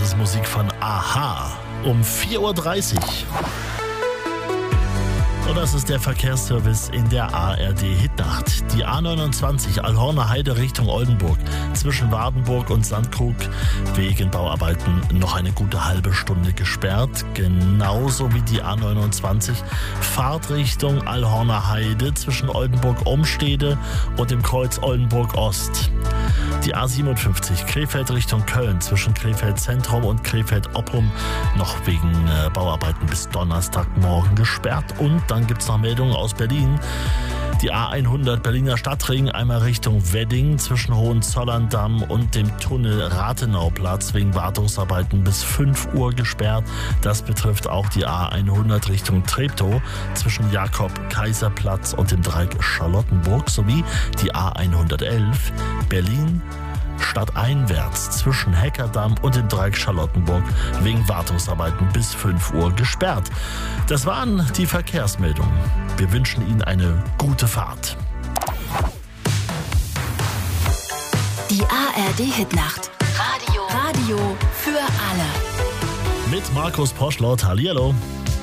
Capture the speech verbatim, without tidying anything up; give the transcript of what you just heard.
ist Musik von a-ha um vier Uhr dreißig. Und das ist der Verkehrsservice in der A R D-Hitnacht. Die A neunundzwanzig Allhorner Heide Richtung Oldenburg zwischen Wardenburg und Sandkrug wegen Bauarbeiten noch eine gute halbe Stunde gesperrt. Genauso wie die A neunundzwanzig Fahrtrichtung Allhorner Heide zwischen Oldenburg-Umstede und dem Kreuz Oldenburg-Ost. Die A siebenundfünfzig Krefeld Richtung Köln zwischen Krefeld Zentrum und Krefeld Oppum noch wegen äh, Bauarbeiten bis Donnerstagmorgen gesperrt. Und dann gibt es noch Meldungen aus Berlin. Die A hundert Berliner Stadtring einmal Richtung Wedding zwischen Hohenzollern-Damm und dem Tunnel Rathenauplatz wegen Wartungsarbeiten bis fünf Uhr gesperrt. Das betrifft auch die A hundert Richtung Treptow zwischen Jakob-Kaiser-Platz und dem Dreieck Charlottenburg sowie die A hundertelf Berlin stadteinwärts zwischen Heckerdamm und dem Dreieck Charlottenburg wegen Wartungsarbeiten bis fünf Uhr gesperrt. Das waren die Verkehrsmeldungen. Wir wünschen Ihnen eine gute Fahrt. Die A R D-Hitnacht. Radio. Radio für alle. Mit Markus Poschlott. Hallihallo.